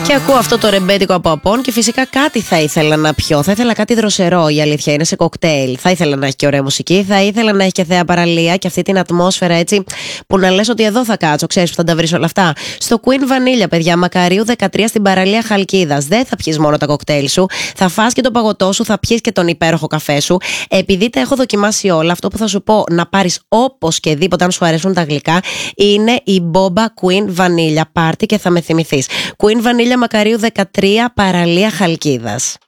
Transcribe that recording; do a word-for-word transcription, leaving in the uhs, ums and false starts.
Και ακούω αυτό το ρεμπέτικο από απόν και φυσικά κάτι θα ήθελα να πιω. Θα ήθελα κάτι δροσερό, η αλήθεια είναι, σε κοκτέιλ. Θα ήθελα να έχει και ωραία μουσική. Θα ήθελα να έχει και θέα παραλία και αυτή την ατμόσφαιρα έτσι που να λες ότι εδώ θα κάτσω. Ξέρεις που θα τα βρεις όλα αυτά. Στο Queen Vanilla, παιδιά, Μακαρίου δεκατρία στην παραλία Χαλκίδας. Δεν θα πιεις μόνο τα κοκτέιλ σου. Θα φας και το παγωτό σου, θα πιεις και τον υπέροχο καφέ σου. Επειδή τα έχω δοκιμάσει όλα, αυτό που θα σου πω να πάρεις όπως και δίποτε αν σου αρέσουν τα γλυκά είναι η Boba Queen Vanilla. Πάρτι και θα με θυμηθείς. Queen Vanilla Μακαρίου δεκατρία παραλία Χαλκίδας.